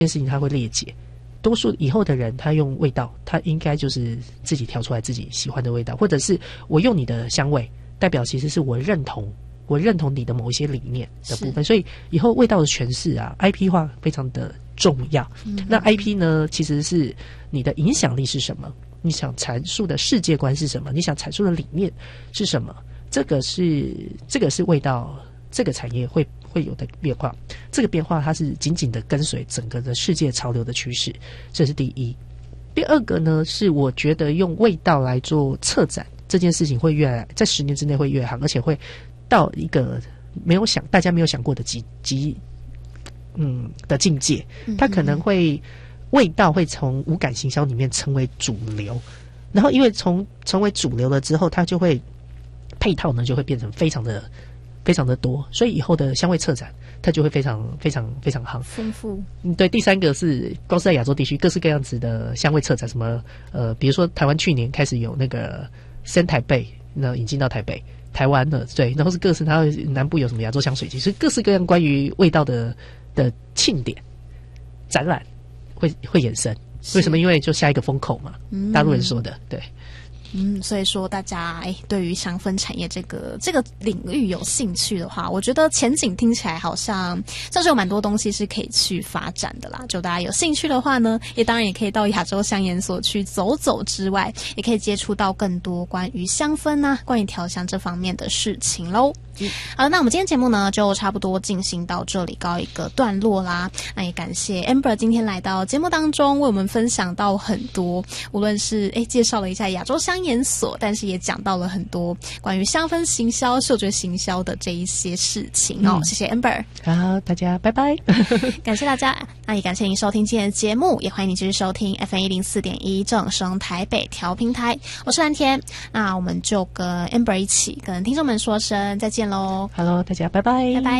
件事情它会裂解。多数以后的人，他用味道，他应该就是自己调出来自己喜欢的味道，或者是我用你的香味，代表其实是我认同你的某一些理念的部分。所以以后味道的诠释啊 ，IP 化非常的重要。那 IP 呢，其实是你的影响力是什么？你想阐述的世界观是什么？你想阐述的理念是什么？这个是味道这个产业会有的变化。这个变化它是紧紧的跟随整个的世界潮流的趋势，这是第一。第二个呢，是我觉得用味道来做策展这件事情会在10年之内会越行，而且会到一个大家没有想过的的境界。它可能会味道会从五感行销里面成为主流，然后因为成为主流了之后，它就会配套呢就会变成非常的多，所以以后的香味策展它就会非常非常非常好丰富。 对，第三个是光是在亚洲地区各式各样子的香味策展，什么比如说台湾去年开始有那个深台北，那引进到台北台湾的，对，然后是各式，它南部有什么亚洲香水节，所以各式各样关于味道的庆典展览会衍生。为什么？因为就下一个风口嘛，大陆人说的，对。 所以说大家对于香氛产业这个领域有兴趣的话，我觉得前景听起来好像是有蛮多东西是可以去发展的啦。就大家有兴趣的话呢，当然也可以到亚洲香研所去走走之外，也可以接触到更多关于香氛啊、关于调香这方面的事情咯。好，那我们今天节目呢就差不多进行到这里告一个段落啦。那也感谢 Amber 今天来到节目当中，为我们分享到很多，无论是介绍了一下亚洲香研所，但是也讲到了很多关于香氛行销、嗅觉行销的这一些事情哦。谢谢 Amber。 好，大家拜拜。 感谢大家，那也感谢您收听今天的节目，也欢迎你继续收听 FM104.1 正声台北调频台，我是蓝天。那我们就跟 Amber 一起跟听众们说声再见咯。 Hello， 大家拜拜， 拜拜。